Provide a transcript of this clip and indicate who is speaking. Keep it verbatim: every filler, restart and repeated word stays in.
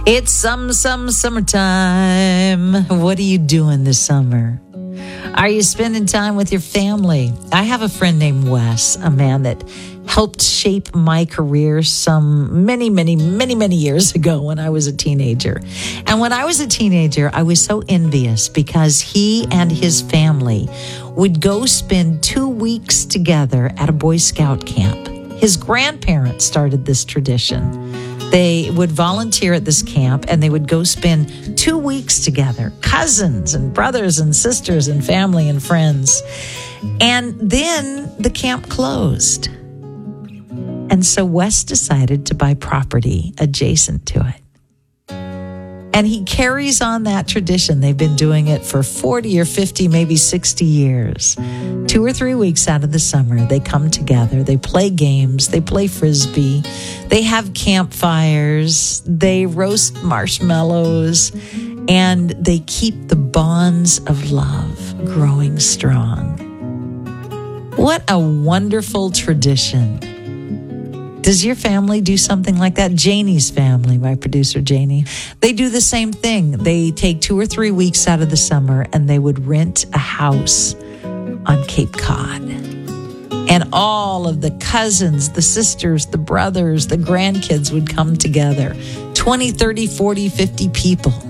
Speaker 1: It's some, some summertime. What are you doing this summer? Are you spending time with your family? I have a friend named Wes, a man that helped shape my career some many, many, many, many years ago when I was a teenager. And when I was a teenager, I was so envious because he and his family would go spend two weeks together at a Boy Scout camp. His grandparents started this tradition. They would volunteer at this camp and they would go spend two weeks together, cousins and brothers and sisters and family and friends. And then the camp closed. And so Wes decided to buy property adjacent to it. And he carries on that tradition. They've been doing it for forty or fifty, maybe sixty years. Two or three weeks out of the summer, they come together. They play games. They play Frisbee. They have campfires. They roast marshmallows. And they keep the bonds of love growing strong. What a wonderful tradition. Does your family do something like that? Janie's family, my producer Janie, they do the same thing. They take two or three weeks out of the summer and they would rent a house on Cape Cod. And all of the cousins, the sisters, the brothers, the grandkids would come together. twenty, thirty, forty, fifty people.